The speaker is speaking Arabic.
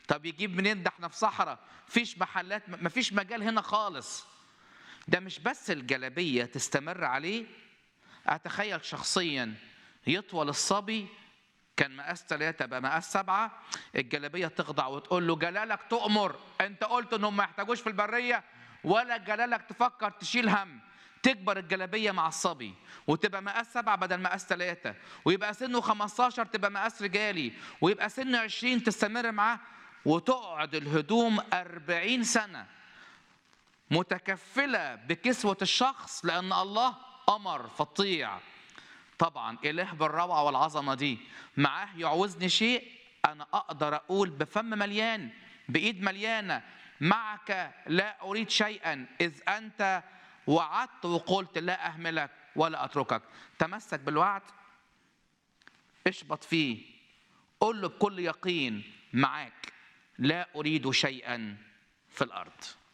طب يجيب منين؟ ده احنا في صحراء، مفيش محلات، مفيش مجال هنا خالص. ده مش بس الجلابية تستمر عليه، أتخيل شخصيا يطول الصبي، كان مقاس 3 بقى مقاس 7، الجلابية تخضع وتقول له جلالك تؤمر، أنت قلت إنهم ما يحتاجوش في البرية، ولا جلالك تفكر تشيل هم. تكبر الجلابية مع الصبي وتبقى مقاس 7 بدل مقاس 3، ويبقى سنه 15 تبقى مقاس رجالي، ويبقى سنه 20 تستمر معاه، وتقعد الهدوم 40 سنة متكفلة بكسوة الشخص، لأن الله أمر فطيع. طبعا إله بالروعة والعظمة دي معاه يعوزني شيء، أنا أقدر أقول بفم مليان بإيد مليانة: معك لا أريد شيئا، إذ أنت وعدت وقلت لا أهملك ولا أتركك. تمسك بالوعد، اشبط فيه، قل له بكل يقين: معاك لا أريد شيئا في الأرض.